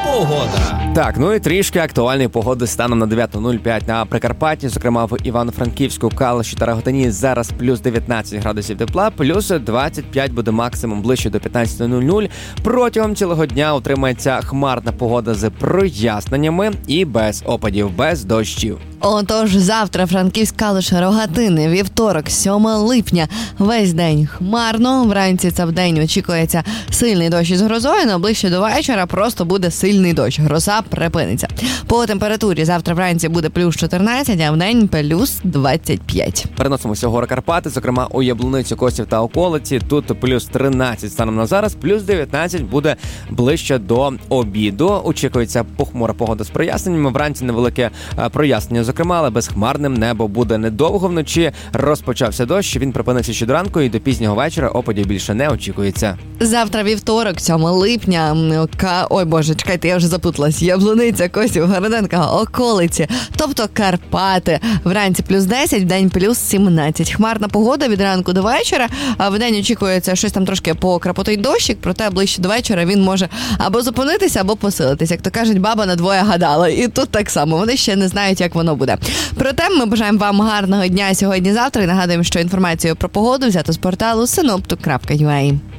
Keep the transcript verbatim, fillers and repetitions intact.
погода. Так, ну і трішки актуальної погоди станом на дев'ята нуль п'ять на Прикарпатті, зокрема в Івано-Франківську, Калуші та Рогатині зараз плюс дев'ятнадцять градусів тепла, плюс двадцять п'ять буде максимум ближче до п'ятнадцята нуль нуль. Протягом цілого дня утримається хмарна погода з проясненнями і без опадів, без дощів. Отож, завтра Франківськ, Калуш, Рогатини, вівторок, сьоме липня. Весь день хмарно, вранці та вдень очікується сильний дощ із грозою, но ближче до вечора просто буде сильний дощ, гроза припиниться. По температурі завтра вранці буде плюс чотирнадцять, а вдень плюс двадцять п'ять. Переносимося в гори Карпати, зокрема у Яблуницю, Косів та околиці. Тут плюс тринадцять станом на зараз, плюс дев'ятнадцять буде ближче до обіду. Очікується похмура погода з проясненнями, вранці невелике прояснення. Зокрема, але безхмарним небо буде недовго. Вночі розпочався дощ, він припинився ще до ранку і до пізнього вечора опадів більше не очікується. Завтра вівторок, сьоме липня, К... ой боже, чекайте, я вже заплуталась. Яблуниця, Косів, Городенка, околиці, тобто Карпати. Вранці плюс десять, вдень плюс сімнадцять. Хмарна погода від ранку до вечора, а вдень очікується щось там трошки покрапотить дощик, проте ближче до вечора він може або зупинитися, або посилитися. Як то кажуть, баба на двоє гадала. І тут так само, вони ще не знають, як воно буде. Проте ми бажаємо вам гарного дня сьогодні-завтра і нагадуємо, що інформацію про погоду взято з порталу синоптик крапка ю а.